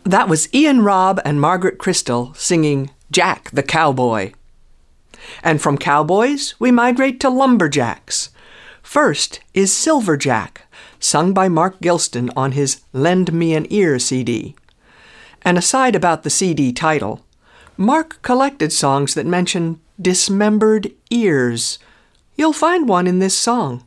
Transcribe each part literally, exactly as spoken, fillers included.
That was Ian Robb and Margaret Crystal singing Jack the Cowboy. And from cowboys, we migrate to lumberjacks. First is Silver Jack, sung by Mark Gilston on his Lend Me an Ear C D. An aside about the C D title, Mark collected songs that mention dismembered ears. You'll find one in this song.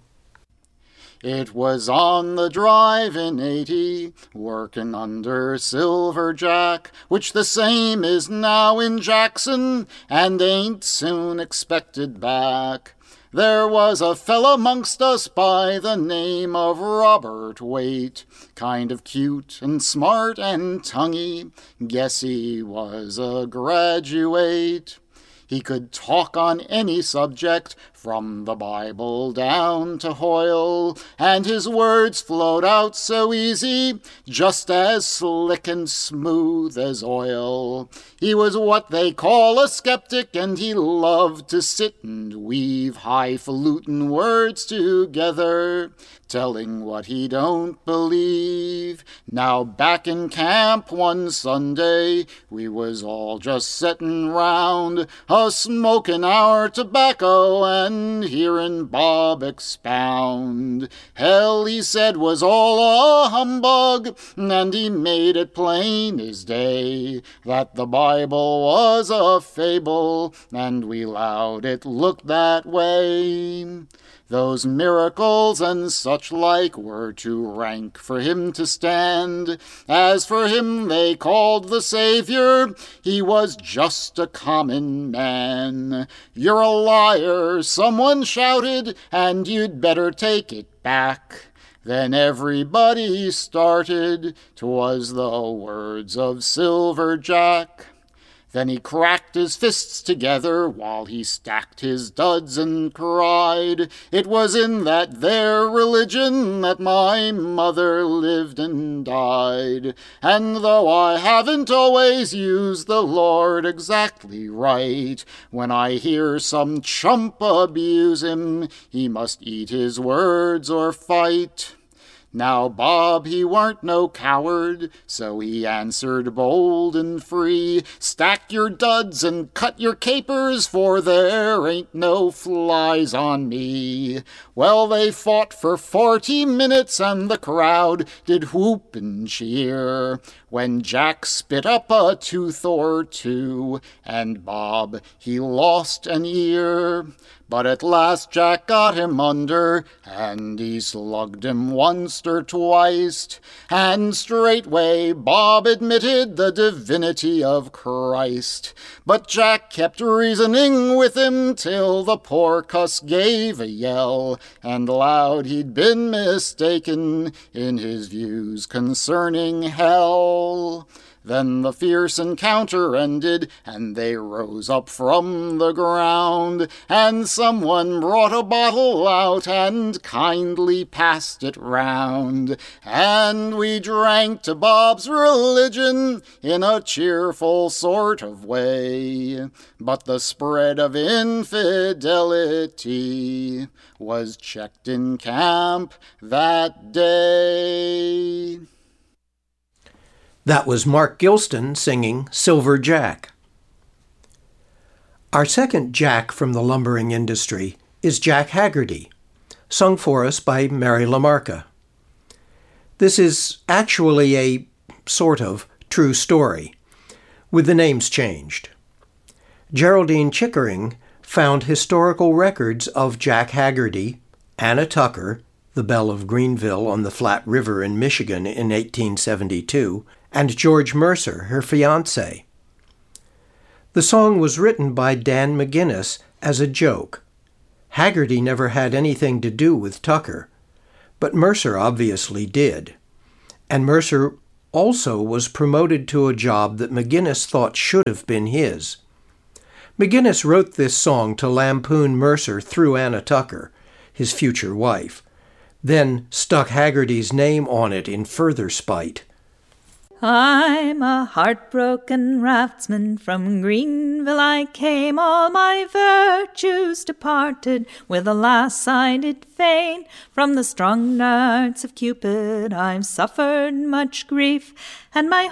It was on the drive in eighty, working under Silver Jack, which the same is now in Jackson, and ain't soon expected back. There was a fellow amongst us by the name of Robert Waite, kind of cute and smart and tonguey, guess he was a graduate. He could talk on any subject, from the Bible down to Hoyle, and his words flowed out so easy, just as slick and smooth as oil. He was what they call a skeptic, and he loved to sit and weave highfalutin words together, telling what he don't believe. Now back in camp one Sunday, we was all just settin' round, a-smokin' our tobacco and hearin' Bob expound. Hell, he said, was all a humbug, and he made it plain as day that the Bible was a fable, and we 'lowed it looked that way. Those miracles and such like were too rank for him to stand. As for him they called the Savior, he was just a common man. You're a liar, someone shouted, and you'd better take it back. Then everybody started, 'twas the words of Silver Jack. Then he cracked his fists together while he stacked his duds and cried, "It was in that there religion that my mother lived and died. And though I haven't always used the Lord exactly right, when I hear some chump abuse him, he must eat his words or fight." Now Bob, he weren't no coward, so he answered bold and free, "Stack your duds and cut your capers, for there ain't no flies on me." Well, they fought for forty minutes, and the crowd did whoop and cheer, when Jack spit up a tooth or two, and Bob, he lost an ear. But at last Jack got him under, and he slugged him once or twice, and straightway Bob admitted the divinity of Christ. But Jack kept reasoning with him till the poor cuss gave a yell, and allowed he'd been mistaken in his views concerning hell. Then the fierce encounter ended, and they rose up from the ground, and someone brought a bottle out and kindly passed it round, and we drank to Bob's religion in a cheerful sort of way. But the spread of infidelity was checked in camp that day. That was Mark Gilston singing Silver Jack. Our second Jack from the lumbering industry is Jack Haggerty, sung for us by Mary LaMarca. This is actually a sort of true story, with the names changed. Geraldine Chickering found historical records of Jack Haggerty, Anna Tucker, the Belle of Greenville on the Flat River in Michigan in eighteen seventy-two, and George Mercer, her fiancé. The song was written by Dan McGinnis as a joke. Haggerty never had anything to do with Tucker, but Mercer obviously did. And Mercer also was promoted to a job that McGinnis thought should have been his. McGinnis wrote this song to lampoon Mercer through Anna Tucker, his future wife, then stuck Haggerty's name on it in further spite. I'm a heartbroken raftsman, from Greenville I came, all my virtues departed, with alas I did fain, from the strong darts of Cupid I've suffered much grief, and my